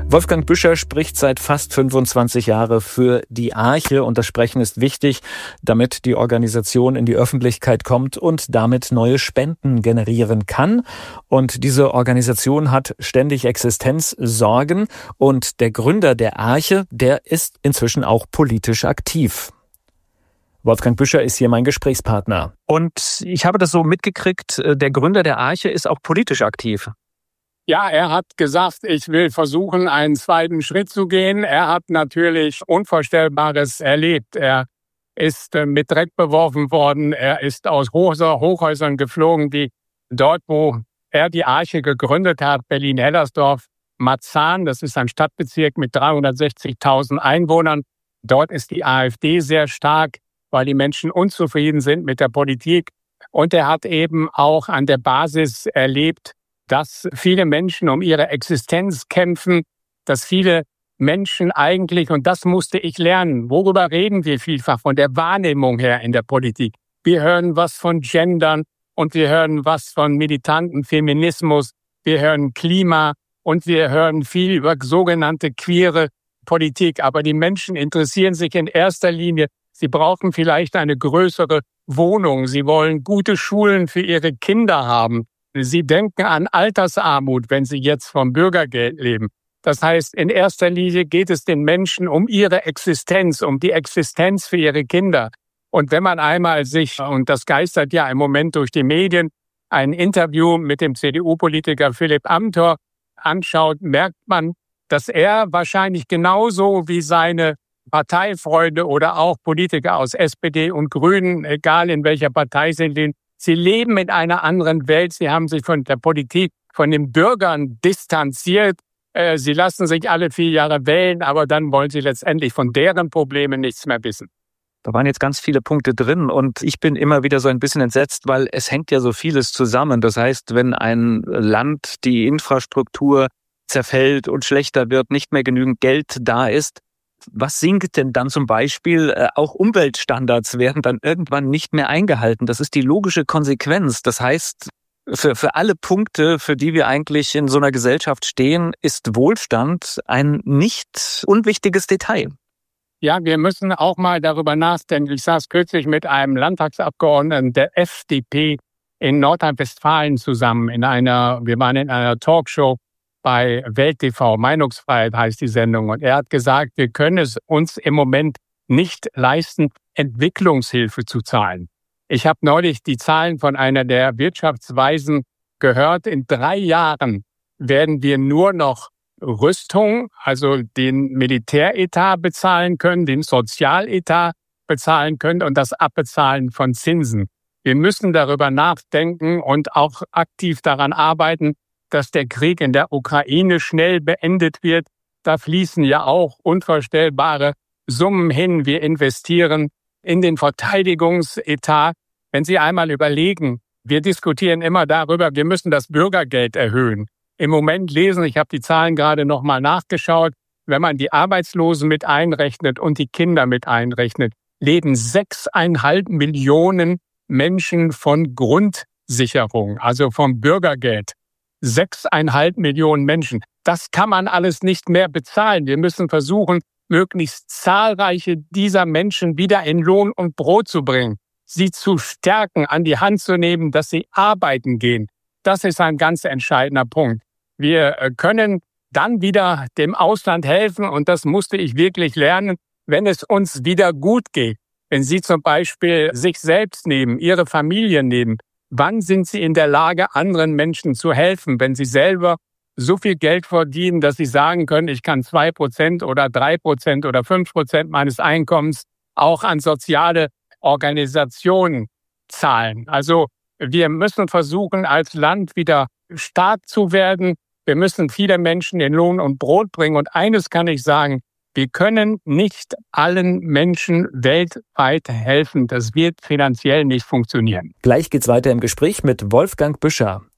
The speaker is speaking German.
Wolfgang Büscher spricht seit fast 25 Jahren für die Arche und das Sprechen ist wichtig, damit die Organisation in die Öffentlichkeit kommt und damit neue Spenden generieren kann. Und diese Organisation hat ständig Existenzsorgen und der Gründer der Arche, der ist inzwischen auch politisch aktiv. Wolfgang Büscher ist hier mein Gesprächspartner. Und ich habe das so mitgekriegt, der Gründer der Arche ist auch politisch aktiv. Ja, er hat gesagt, ich will versuchen, einen zweiten Schritt zu gehen. Er hat natürlich Unvorstellbares erlebt. Er ist mit Dreck beworfen worden. Er ist aus Hochhäusern geflogen, die dort, wo er die Arche gegründet hat, Berlin-Hellersdorf, Marzahn, das ist ein Stadtbezirk mit 360.000 Einwohnern. Dort ist die AfD sehr stark, weil die Menschen unzufrieden sind mit der Politik. Und er hat eben auch an der Basis erlebt, dass viele Menschen um ihre Existenz kämpfen, dass viele Menschen eigentlich, und das musste ich lernen, worüber reden wir vielfach von der Wahrnehmung her in der Politik. Wir hören was von Gendern und wir hören was von militanten Feminismus, wir hören Klima und wir hören viel über sogenannte queere Politik. Aber die Menschen interessieren sich in erster Linie, sie brauchen vielleicht eine größere Wohnung, sie wollen gute Schulen für ihre Kinder haben. Sie denken an Altersarmut, wenn sie jetzt vom Bürgergeld leben. Das heißt, in erster Linie geht es den Menschen um ihre Existenz, um die Existenz für ihre Kinder. Und wenn man einmal sich, und das geistert ja im Moment durch die Medien, ein Interview mit dem CDU-Politiker Philipp Amthor anschaut, merkt man, dass er wahrscheinlich genauso wie seine Parteifreunde oder auch Politiker aus SPD und Grünen, egal in welcher Partei sie leben in einer anderen Welt. Sie haben sich von der Politik, von den Bürgern distanziert. Sie lassen sich alle 4 Jahre wählen, aber dann wollen sie letztendlich von deren Problemen nichts mehr wissen. Da waren jetzt ganz viele Punkte drin und ich bin immer wieder so ein bisschen entsetzt, weil es hängt ja so vieles zusammen. Das heißt, wenn ein Land die Infrastruktur zerfällt und schlechter wird, nicht mehr genügend Geld da ist, was sinkt denn dann zum Beispiel? Auch Umweltstandards werden dann irgendwann nicht mehr eingehalten. Das ist die logische Konsequenz. Das heißt, für alle Punkte, für die wir eigentlich in so einer Gesellschaft stehen, ist Wohlstand ein nicht unwichtiges Detail. Ja, wir müssen auch mal darüber nachdenken. Ich saß kürzlich mit einem Landtagsabgeordneten der FDP in Nordrhein-Westfalen zusammen. Wir waren in einer Talkshow bei Welt TV, Meinungsfreiheit heißt die Sendung. Und er hat gesagt, wir können es uns im Moment nicht leisten, Entwicklungshilfe zu zahlen. Ich habe neulich die Zahlen von einer der Wirtschaftsweisen gehört. In 3 Jahren werden wir nur noch Rüstung, also den Militäretat bezahlen können, den Sozialetat bezahlen können und das Abbezahlen von Zinsen. Wir müssen darüber nachdenken und auch aktiv daran arbeiten, dass der Krieg in der Ukraine schnell beendet wird. Da fließen ja auch unvorstellbare Summen hin. Wir investieren in den Verteidigungsetat. Wenn Sie einmal überlegen, wir diskutieren immer darüber, wir müssen das Bürgergeld erhöhen. Im Moment ich habe die Zahlen gerade nochmal nachgeschaut, wenn man die Arbeitslosen mit einrechnet und die Kinder mit einrechnet, leben 6,5 Millionen Menschen von Grundsicherung, also vom Bürgergeld. 6,5 Millionen Menschen. Das kann man alles nicht mehr bezahlen. Wir müssen versuchen, möglichst zahlreiche dieser Menschen wieder in Lohn und Brot zu bringen, sie zu stärken, an die Hand zu nehmen, dass sie arbeiten gehen. Das ist ein ganz entscheidender Punkt. Wir können dann wieder dem Ausland helfen und das musste ich wirklich lernen, wenn es uns wieder gut geht. Wenn Sie zum Beispiel sich selbst nehmen, Ihre Familie nehmen, wann sind Sie in der Lage, anderen Menschen zu helfen, wenn Sie selber so viel Geld verdienen, dass Sie sagen können, ich kann 2% oder 3% oder 5% meines Einkommens auch an soziale Organisationen zahlen. Also wir müssen versuchen, als Land wieder stark zu werden. Wir müssen viele Menschen in Lohn und Brot bringen. Und eines kann ich sagen, wir können nicht allen Menschen weltweit helfen. Das wird finanziell nicht funktionieren. Gleich geht's weiter im Gespräch mit Wolfgang Büscher.